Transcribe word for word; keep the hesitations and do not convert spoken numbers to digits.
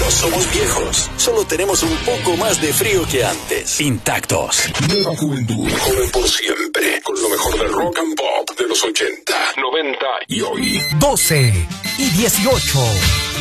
No somos viejos, solo tenemos un poco más de frío que antes. Intactos. Nueva juventud, joven por siempre, con lo mejor del rock and pop de los ochenta, noventa y hoy. doce y dieciocho.